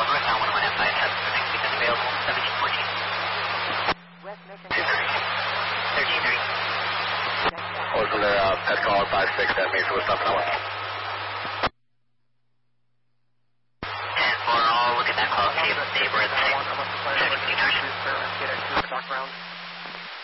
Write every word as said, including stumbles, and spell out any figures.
northbound one one F five seven for next weekend available, seventeen fourteen. West Mission. thirteen thirty. Hold from there, uh, Pet Call five six, that means we're stopping that one. And for all, look at that call, neighbor, neighbor, and six. Checking the inertia. Get a two o'clock round.